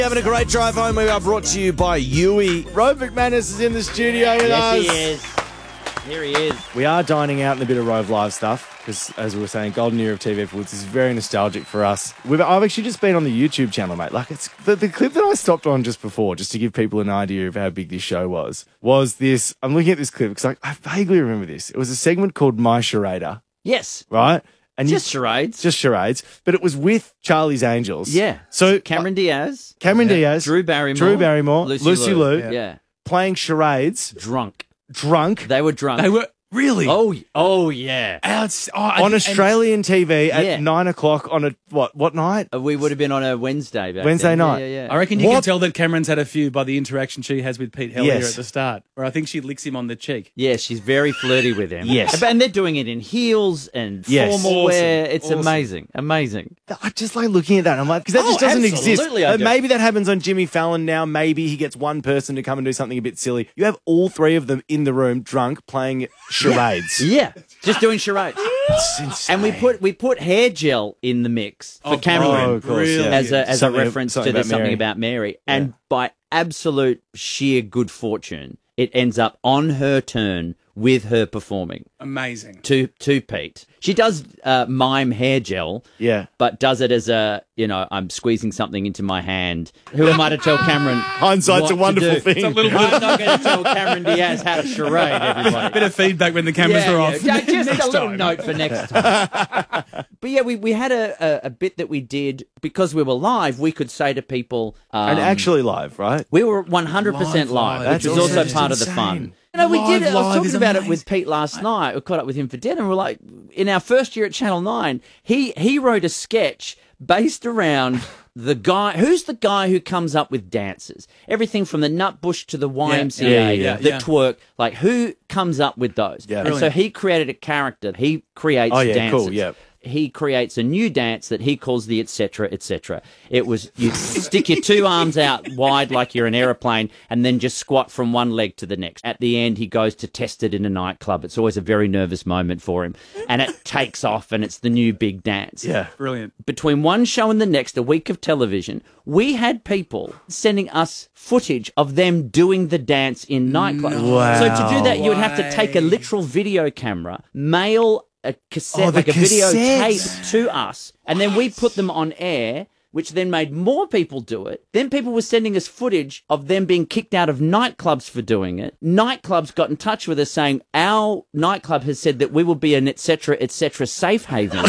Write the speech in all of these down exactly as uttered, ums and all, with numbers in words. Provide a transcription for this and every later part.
Having a great drive home. We are brought to you by Yui. Rove McManus is in the studio with us. Yes, he is. Here he is. We are dining out in a bit of Rove Live stuff because, as we were saying, golden era of T V Foods is very nostalgic for us. We've, I've actually just been on the YouTube channel, mate. Like it's the, the clip that I stopped on just before, just to give people an idea of how big this show was, was this. I'm looking at this clip because I, I vaguely remember this. It was a segment called My Charada. Yes. Right? And just you, charades. Just charades. But it was with Charlie's Angels. Yeah. So Cameron Diaz. Cameron yeah. Diaz. Drew Barrymore. Drew Barrymore. Lucy, Lucy Liu. Liu. Yeah. yeah. Playing charades. Drunk. Drunk. They were drunk. They were... Really? Oh, oh yeah. Outs- oh, on and, Australian T V at yeah. nine o'clock on a, what, what night? Uh, we would have been on a Wednesday back Wednesday then. night. Yeah, yeah, yeah. I reckon you What? can tell that Cameron's had a few by the interaction she has with Pete Hellier Yes. at the start, where I think she licks him on the cheek. Yeah, she's very flirty with him. Yes. And they're doing it in heels and Yes. formal Awesome. wear. It's Awesome. amazing. Amazing. I just like looking at that. I'm like, because that Oh, just doesn't absolutely, exist. I Uh, do. maybe that happens on Jimmy Fallon now. Maybe he gets one person to come and do something a bit silly. You have all three of them in the room, drunk, playing charades. Yeah. Just doing charades. It's insane. And we put we put hair gel in the mix for Oh, Cameron. Oh, of course, yeah. as a as Something- a reference something to the about something Mary. about Mary. And by absolute sheer good fortune, it ends up on her turn with her performing Amazing. to to Pete. She does uh, mime hair gel, Yeah. but does it as a, you know, I'm squeezing something into my hand. Who am I to tell Cameron? Hindsight's what a to wonderful do? thing. It's a little bit, I'm not going to tell Cameron Diaz how to charade, everybody. bit of feedback when the cameras Yeah, are yeah. off. Yeah, just Next a little time. note for next time. But yeah, we, we had a, a, a bit that we did because we were live. We could say to people, um, And actually live, right? we were one hundred percent Live, live, live. which was That's also just part of the insane. fun. You know, we Live, did. I was live talking is about it amazing. with Pete last night. We caught up with him for dinner, and we're like, in our first year at Channel Nine, he he wrote a sketch based around the guy. Who's the guy who comes up with dances? Everything from the Nutbush to the Y M C A, yeah, yeah, the yeah. twerk. Like, who comes up with those? Yeah. And so Brilliant. he created a character. He creates Oh, yeah, dances. cool, yeah. He creates a new dance that he calls the et cetera, et cetera. It was you stick your two arms out wide like you're an aeroplane and then just squat from one leg to the next. At the end, he goes to test it in a nightclub. It's always a very nervous moment for him. And it takes off and it's the new big dance. Yeah. Brilliant. Between one show and the next, a week of television, we had people sending us footage of them doing the dance in nightclubs. Wow. So to do that, you would have to take a way. literal video camera, mail a cassette, Oh, the like a video cassettes. tape to us, and then we put them on air, which then made more people do it. Then people were sending us footage of them being kicked out of nightclubs for doing it. Nightclubs got in touch with us saying, our nightclub has said that we will be an et cetera, et cetera safe haven.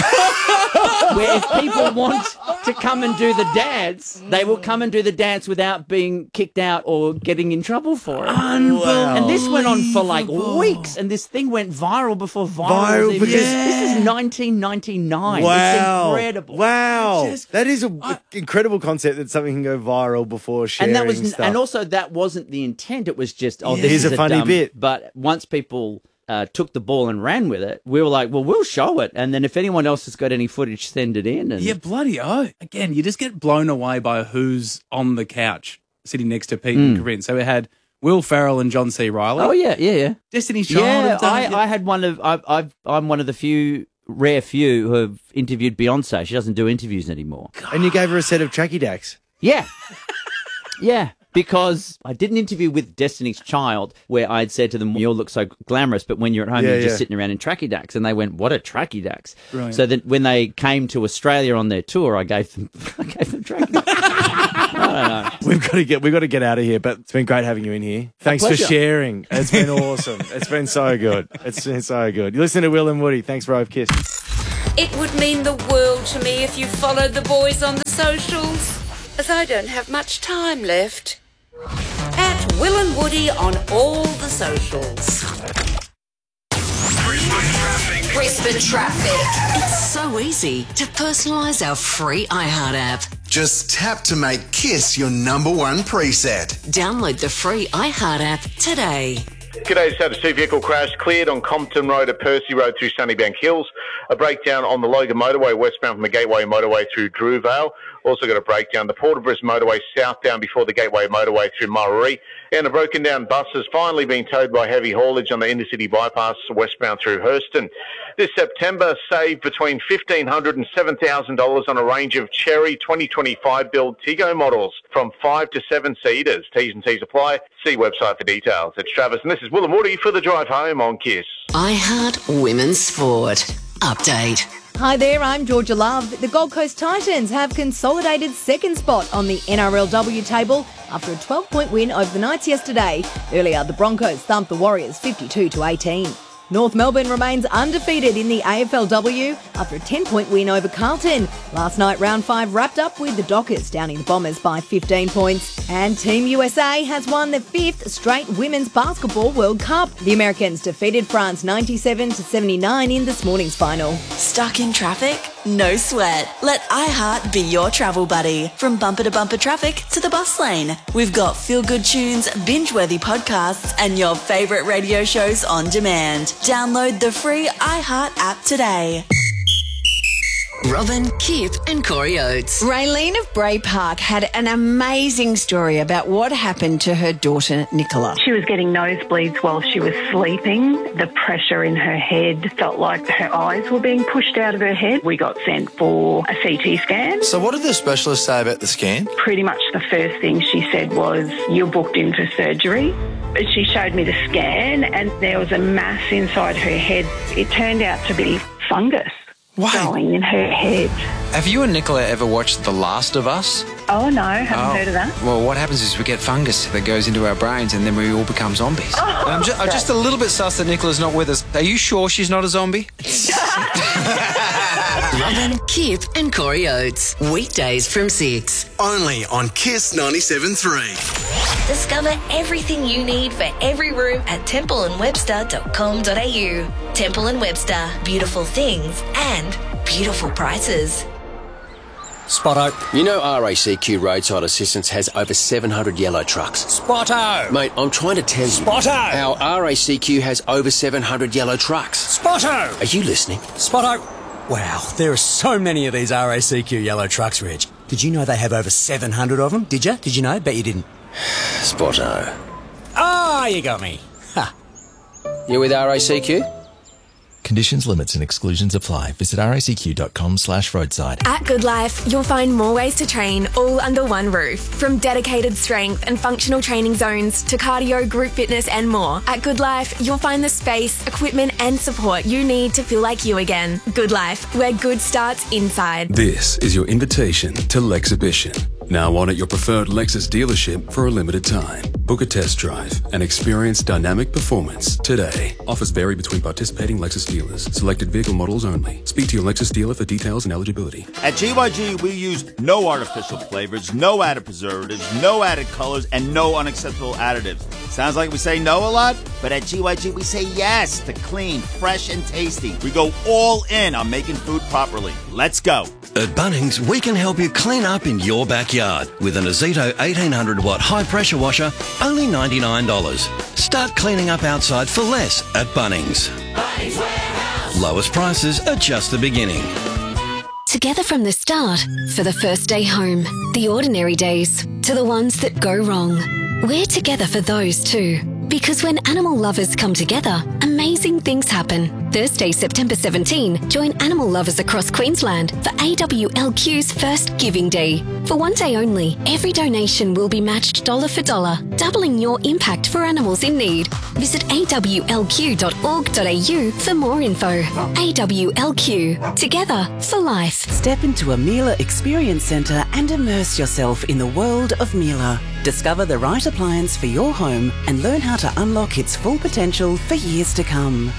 Where if people want to come and do the dance, they will come and do the dance without being kicked out or getting in trouble for it. Wow. And this went on for like weeks, and this thing went viral before viral. Viral was even, because- this is nineteen ninety-nine. Wow. It's incredible. Wow. Just- that is an incredible concept that something can go viral before sharing And that was, stuff. and also that wasn't the intent. It was just, oh, Yeah. this Here's is a funny dumb, bit. But once people uh, took the ball and ran with it, we were like, well, we'll show it. And then if anyone else has got any footage, send it in. And Yeah, bloody oh. Again, you just get blown away by who's on the couch sitting next to Pete and Corinne. So we had Will Ferrell and John C. Reilly. oh yeah, yeah, yeah. Destiny's Child. Yeah, had done I, it. I had one of I've, I've I'm one of the few rare few who have interviewed Beyonce. She doesn't do interviews anymore. and you gave her a set of tracky dacks. Yeah, yeah. Because I did an interview with Destiny's Child where I'd said to them, "You all look so glamorous, but when you're at home, Yeah, you're yeah. just sitting around in tracky dacks." And they went, "What are tracky dacks?" Brilliant. So that when they came to Australia on their tour, I gave them I gave them tracky dacks. I don't know. We've got to get we've got to get out of here, but it's been great having you in here. Thanks for pleasure. sharing. It's been awesome. It's been so good. It's been so good. You listen to Will and Woody. Thanks, Rove Kiss. It would mean the world to me if you followed the boys on the socials, as I don't have much time left. At Will and Woody on all the socials. Brisbane traffic. It's so easy to personalise our free iHeart app. Just tap to make Kiss your number one preset. Download the free iHeart app today. G'day, Status two vehicle crash cleared on Compton Road at Percy Road through Sunnybank Hills. A breakdown on the Logan Motorway westbound from the Gateway Motorway through Drewvale. Also got a breakdown. The Port of Brisbane motorway southbound before the Gateway motorway through Murray. And a broken down bus has finally been towed by heavy haulage on the intercity bypass westbound through Hurston. This September, save between fifteen hundred dollars and seven thousand dollars on a range of Cherry twenty twenty-five build Tiggo models from five to seven seaters. T's and C's apply. See website for details. It's Travis, and this is Will and Woody for the drive home on KISS. iHeart Women's Sport. Update. Hi there, I'm Georgia Love. The Gold Coast Titans have consolidated second spot on the N R L W table after a twelve-point win over the Knights yesterday. Earlier, the Broncos thumped the Warriors fifty-two to eighteen. North Melbourne remains undefeated in the A F L W after a ten-point win over Carlton. Last night, round five wrapped up with the Dockers downing the Bombers by fifteen points. And Team U S A has won the fifth straight Women's Basketball World Cup. The Americans defeated France ninety-seven to seventy-nine in this morning's final. Stuck in traffic? No sweat. Let iHeart be your travel buddy. From bumper to bumper traffic to the bus lane. We've got feel-good tunes, binge-worthy podcasts, and your favourite radio shows on demand. Download the free iHeart app today. Robin, Kip and Corey Oates. Raylene of Bray Park had an amazing story about what happened to her daughter, Nicola. She was getting nosebleeds while she was sleeping. The pressure in her head felt like her eyes were being pushed out of her head. We got sent for a C T scan. So what did the specialist say about the scan? Pretty much the first thing she said was, "You're booked in for surgery." She showed me the scan and there was a mass inside her head. It turned out to be fungus. Growing in her head. Have you and Nicola ever watched The Last of Us? Oh, no, haven't oh. heard of that. Well, what happens is we get fungus that goes into our brains and then we all become zombies. Oh, and I'm, just, I'm just a little bit sus that Nicola's not with us. Are you sure she's not a zombie? Robin, Kip and Corey Oates. Weekdays from six. Only on KISS ninety-seven point three. Discover everything you need for every room at temple and webster dot com dot a u. Temple and Webster. Beautiful things and beautiful prices. Spotto. You know R A C Q Roadside Assistance has over seven hundred yellow trucks. Spotto. Mate, I'm trying to tell you. Spotto. How R A C Q has over seven hundred yellow trucks. Spotto. Are you listening? Spotto. Wow, there are so many of these R A C Q yellow trucks, Reg. Did you know they have over seven hundred of them? Did you? Did you know? Bet you didn't. Spotto. Ah, oh, you got me. Ha. You with R A C Q? Conditions, limits and exclusions apply. Visit racq.com slash roadside. At Good Life, you'll find more ways to train all under one roof. From dedicated strength and functional training zones to cardio, group fitness and more. At Good Life, you'll find the space, equipment and support you need to feel like you again. Good Life, where good starts inside. This is your invitation to Lexhibition. Now on at your preferred Lexus dealership for a limited time. Book a test drive and experience dynamic performance today. Offers vary between participating Lexus dealers. Selected vehicle models only. Speak to your Lexus dealer for details and eligibility. At G Y G, we use no artificial flavors, no added preservatives, no added colors, and no unacceptable additives. Sounds like we say no a lot, but at G Y G, we say yes to clean, fresh, and tasty. We go all in on making food properly. Let's go. At Bunnings, we can help you clean up in your backyard with an Azito eighteen hundred watt high pressure washer, only ninety-nine dollars. Start cleaning up outside for less at Bunnings. Bunnings Warehouse. Lowest prices are just the beginning. Together from the start, for the first day home, the ordinary days, to the ones that go wrong. We're together for those too. Because when animal lovers come together, amazing things happen. Thursday, September seventeenth, join animal lovers across Queensland for A W L Q's first Giving Day. For one day only, every donation will be matched dollar for dollar, doubling your impact for animals in need. Visit a w l q dot org dot a u for more info. A W L Q, together for life. Step into a Miele Experience Centre and immerse yourself in the world of Miele. Discover the right appliance for your home and learn how to unlock its full potential for years to come.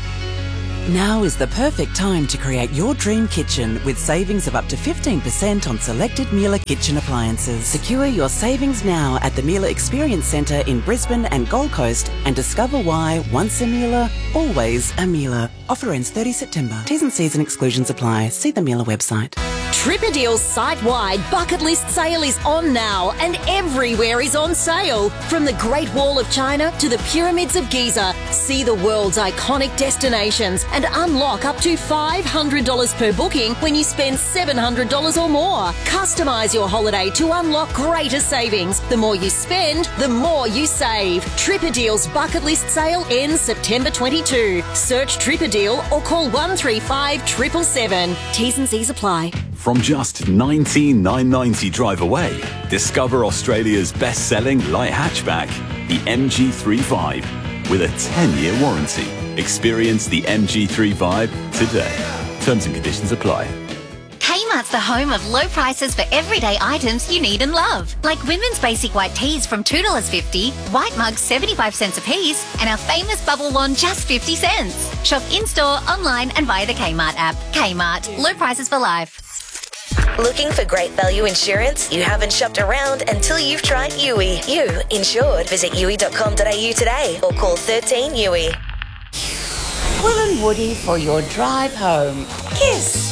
Now is the perfect time to create your dream kitchen with savings of up to fifteen percent on selected Miele kitchen appliances. Secure your savings now at the Miele Experience Centre in Brisbane and Gold Coast and discover why once a Miele, always a Miele. Offer ends thirtieth September. T's and C's and exclusions apply. See the Miele website. Tripadeal's site-wide bucket list sale is on now and everywhere is on sale. From the Great Wall of China to the Pyramids of Giza, see the world's iconic destinations and unlock up to five hundred dollars per booking when you spend seven hundred dollars or more. Customise your holiday to unlock greater savings. The more you spend, the more you save. Tripadeal's bucket list sale ends September twenty-second. Search Tripadeal or call one three five seven seven seven. T's and C's apply. From just nineteen thousand nine hundred ninety drive away, discover Australia's best-selling light hatchback, the M G thirty-five, with a ten-year warranty. Experience the M G thirty-five today. Terms and conditions apply. Kmart's the home of low prices for everyday items you need and love. Like women's basic white tees from two dollars fifty, white mugs seventy-five cents a piece, and our famous bubble wand just fifty cents. Shop in-store, online and via the Kmart app. Kmart, low prices for life. Looking for great value insurance? You haven't shopped around until you've tried U I. You insured. Visit U I dot com dot a u today or call thirteen U I. Will and Woody for your drive home. Kiss.